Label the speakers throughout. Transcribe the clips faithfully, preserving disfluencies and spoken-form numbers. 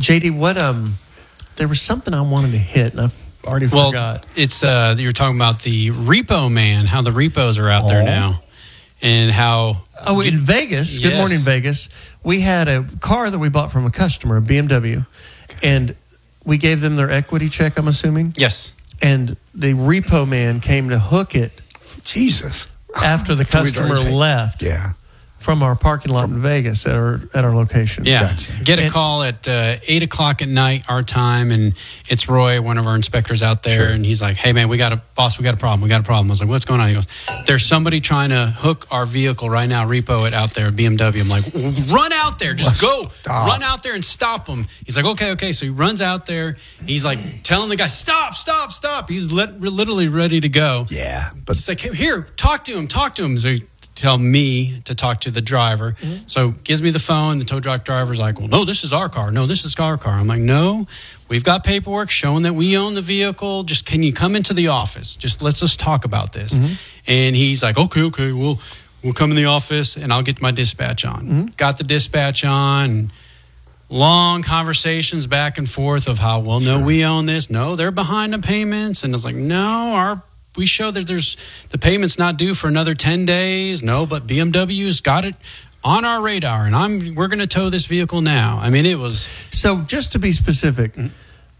Speaker 1: J D, what um, there was something I wanted to hit, and I've already
Speaker 2: well,
Speaker 1: forgot.
Speaker 2: It's uh, you were talking about the repo man, how the repos are out
Speaker 1: oh.
Speaker 2: there now, and how.
Speaker 1: Oh, in Vegas. Good
Speaker 2: yes.
Speaker 1: morning, Vegas. We had a car that we bought from a customer, a B M W, and we gave them their equity check. I'm assuming.
Speaker 2: Yes.
Speaker 1: And the repo man came to hook it.
Speaker 3: Jesus.
Speaker 1: After the customer left.
Speaker 3: Yeah.
Speaker 1: From our parking lot in Vegas at our at our location.
Speaker 2: Yeah,
Speaker 3: Gotcha.
Speaker 2: Get a
Speaker 1: and,
Speaker 2: call at uh, eight o'clock at night, our time, and it's Roy, one of our inspectors out there,
Speaker 3: sure.
Speaker 2: and he's like, "Hey man, we got a boss, we got a problem, we got a problem." I was like, "What's going on?" He goes, "There's somebody trying to hook our vehicle right now, repo it out there at B M W." I'm like, "Run out there, just go,
Speaker 3: Stop.
Speaker 2: run out there and stop him." He's like, "Okay, okay." So he runs out there. He's like telling the guy, "Stop, stop, stop." He's lit- literally ready to go.
Speaker 3: Yeah, but
Speaker 2: He's like, "Here, talk to him, talk to him." So he tell me to talk to the driver. Mm-hmm. So gives me the phone. The tow truck driver's like, "Well, no, this is our car. No, this is our car." I'm like, "No, we've got paperwork showing that we own the vehicle. Just can you come into the office? Just let's just talk about this." Mm-hmm. And he's like, "Okay, okay, we'll we'll come in the office and I'll get my dispatch on." Mm-hmm. Got the dispatch on. Long conversations back and forth of how, well, no, sure. we own this. No, they're behind on payments. And I was like, no, our we show that there's the payment's not due for another ten days. No, but B M W's got it on our radar, and I'm we're going to tow this vehicle now. I mean, it was
Speaker 1: so. Just to be specific, mm-hmm.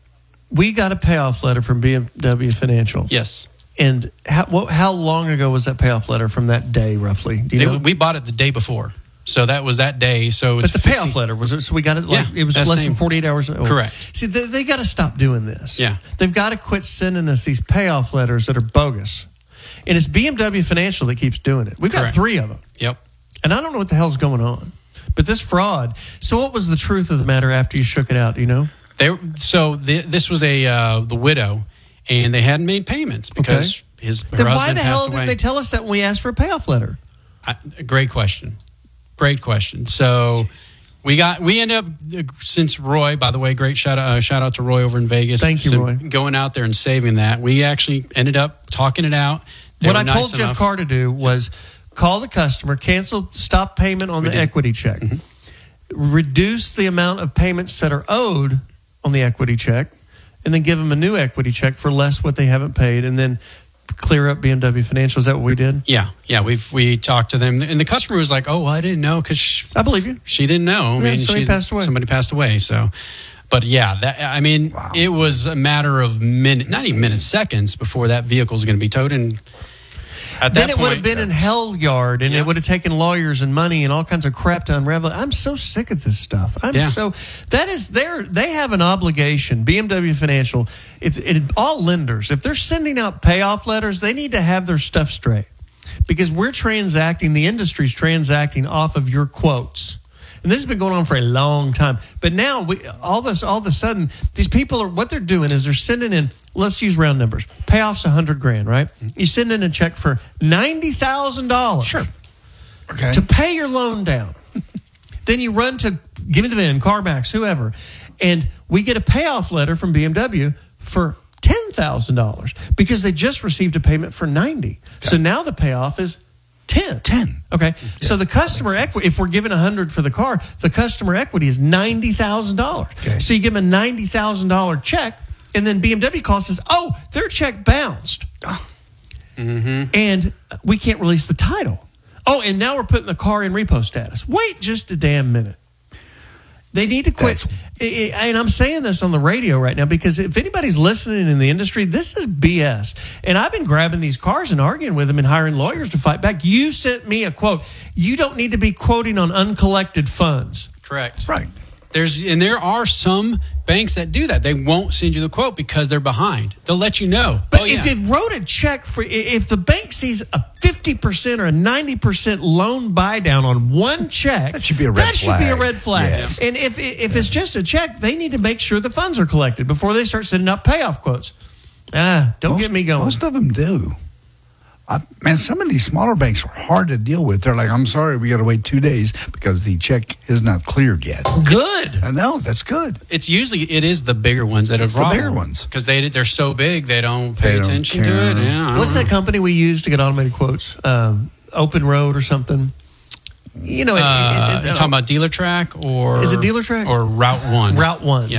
Speaker 1: we got a payoff letter from B M W Financial.
Speaker 2: Yes.
Speaker 1: And how what, how long ago was that payoff letter from that day, roughly? Do you
Speaker 2: it,
Speaker 1: know?
Speaker 2: We bought it the day before. So that was that day. So, it's
Speaker 1: but the
Speaker 2: fifty
Speaker 1: payoff letter was it? So we got it. Like,
Speaker 2: yeah,
Speaker 1: it was less
Speaker 2: same.
Speaker 1: than forty-eight hours. Oh.
Speaker 2: Correct.
Speaker 1: See, they, they got to stop doing this.
Speaker 2: Yeah,
Speaker 1: they've got to quit sending us these payoff letters that are bogus. And it's B M W Financial that keeps doing it. We've got
Speaker 2: Correct.
Speaker 1: three of them.
Speaker 2: Yep.
Speaker 1: And I don't know what the hell's going on. But this fraud. So what was the truth of the matter after you shook it out? Do you know?
Speaker 2: They so the, this was a uh, the widow, and they hadn't made payments because okay. his her
Speaker 1: then
Speaker 2: husband
Speaker 1: why the hell
Speaker 2: passed away.
Speaker 1: didn't they tell us that when we asked for a payoff letter?
Speaker 2: I, great question. Great question. So we got we ended up since Roy, by the way, great shout out uh, shout out to Roy over in Vegas.
Speaker 1: Thank you,
Speaker 2: so
Speaker 1: Roy.
Speaker 2: Going out there and saving that. We actually ended up talking it out. They
Speaker 1: what I
Speaker 2: nice
Speaker 1: told
Speaker 2: enough.
Speaker 1: Jeff Carr to do was call the customer, cancel, stop payment on
Speaker 2: we
Speaker 1: the
Speaker 2: did.
Speaker 1: equity check, mm-hmm. reduce the amount of payments that are owed on the equity check, and then give them a new equity check for less what they haven't paid, and then clear up B M W Financial. Is that what we did?
Speaker 2: Yeah, yeah. We we talked to them, and the customer was like, "Oh, well, I didn't know because
Speaker 1: I believe you.
Speaker 2: She didn't know. I
Speaker 1: yeah,
Speaker 2: mean,
Speaker 1: somebody
Speaker 2: she,
Speaker 1: passed away.
Speaker 2: Somebody passed away. So, but yeah, that I mean, wow. It was a matter of minutes, not even minutes, seconds before that vehicle is going to be towed. And at
Speaker 1: then
Speaker 2: that
Speaker 1: it
Speaker 2: point,
Speaker 1: would have been in hell yard, and
Speaker 2: yeah.
Speaker 1: it would have taken lawyers and money and all kinds of crap to unravel it. I'm so sick of this stuff. I'm
Speaker 2: yeah.
Speaker 1: so that is their they have an obligation. B M W Financial, if it, all lenders, if they're sending out payoff letters, they need to have their stuff straight because we're transacting. The industry's transacting off of your quotes. And this has been going on for a long time. But now, we, all this, all of a sudden, these people are, what they're doing is they're sending in, let's use round numbers. Payoff's a hundred grand, right? You send in a check for ninety thousand dollars.
Speaker 3: Sure. Okay.
Speaker 1: To pay your loan down. Then you run to, give me the V I N, CarMax, whoever. And we get a payoff letter from B M W for ten thousand dollars because they just received a payment for ninety. Okay. So now the payoff is ten.
Speaker 3: ten.
Speaker 1: Okay. Yeah, so the customer equity, if we're giving one hundred for the car, the customer equity is ninety thousand dollars.
Speaker 3: Okay.
Speaker 1: So you give them a ninety thousand dollars check, and then B M W calls and says, oh, their check bounced.
Speaker 3: Oh.
Speaker 1: Mm-hmm. And we can't release the title. Oh, and now we're putting the car in repo status. Wait just a damn minute. They need to quit. That's, and I'm saying this on the radio right now because if anybody's listening in the industry, this is B S. And I've been grabbing these cars and arguing with them and hiring lawyers to fight back. You sent me a quote. You don't need to be quoting on uncollected funds.
Speaker 2: Correct.
Speaker 3: Right.
Speaker 2: There's and there are some banks that do that. They won't send you the quote because they're behind. They'll let you know.
Speaker 1: But
Speaker 2: oh,
Speaker 1: if
Speaker 2: yeah.
Speaker 1: it wrote a check for, if the bank sees a fifty percent or a ninety percent loan buy down on one check,
Speaker 3: that should be a red
Speaker 1: that
Speaker 3: flag.
Speaker 1: should be a red flag.
Speaker 3: Yes.
Speaker 1: And if if yeah. it's just a check, they need to make sure the funds are collected before they start sending out payoff quotes. Ah, don't
Speaker 3: most,
Speaker 1: get me going.
Speaker 3: Most of them do. I, man, some of these smaller banks are hard to deal with. They're like, I'm sorry, we got to wait two days because the check is not cleared yet.
Speaker 1: Good.
Speaker 3: I know, that's good.
Speaker 2: It's usually, it is the bigger ones that are
Speaker 3: the bigger ones.
Speaker 2: Because they, they're so big, they don't pay
Speaker 3: they don't
Speaker 2: attention
Speaker 3: care.
Speaker 2: to it. Yeah,
Speaker 1: What's
Speaker 2: know.
Speaker 1: that company we use to get automated quotes? Um, Open Road or something? You know,
Speaker 2: uh,
Speaker 1: it, it, it,
Speaker 2: you're talking about Dealer Track or
Speaker 1: is it Dealer Track
Speaker 2: or Route One?
Speaker 1: Route One.
Speaker 2: Yeah.